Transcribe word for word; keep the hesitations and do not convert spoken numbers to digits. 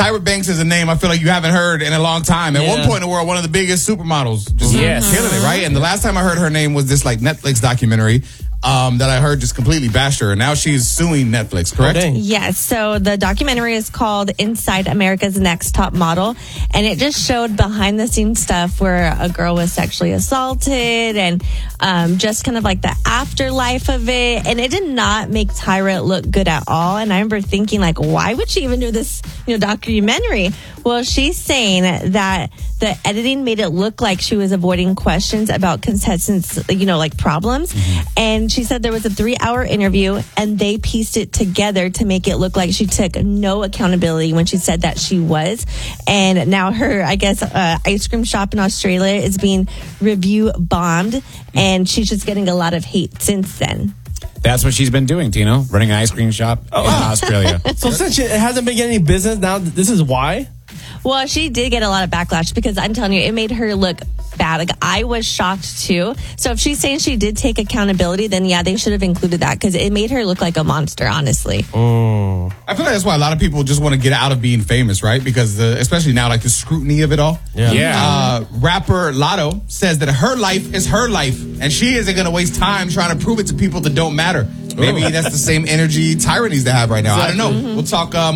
Tyra Banks is a name I feel like you haven't heard in a long time. At Yeah. one point in the world, one of the biggest supermodels. Just Yes. killing it, right? And the last time I heard her name was this like Netflix documentary um, that I heard just completely bashed her. And now she's suing Netflix, correct? Oh, dang. Yes, so the documentary is called Inside America's Next Top Model, and it just showed behind the scenes stuff where a girl was sexually assaulted and um, just kind of like the afterlife of it. And it did not make Tyra look good at all. And I remember thinking, like, why would she even do this, you know, documentary? Well, she's saying that the editing made it look like she was avoiding questions about contestants, you know, like problems. Mm-hmm. And she said there was a three hour interview and they pieced it together to make it look like she took no accountability when she said that she was. And now her, I guess, uh, ice cream shop in Australia is being review bombed, and she's just getting a lot of hate since then. That's what she's been doing, Tino. Running an ice cream shop in Australia. So since it hasn't been getting any business, now this is why? Well, she did get a lot of backlash because I'm telling you, it made her look bad. Like, I was shocked too. So if she's saying she did take accountability, then yeah, they should have included that because it made her look like a monster, honestly. I feel like that's why a lot of people just want to get out of being famous, right? Because the, especially now, like the scrutiny of it all. Yeah. Yeah. Uh, rapper Lotto says that her life is her life, and she isn't going to waste time trying to prove it to people that don't matter. Maybe that's the same energy Tyra needs to have right now. I don't know. We'll talk. Um,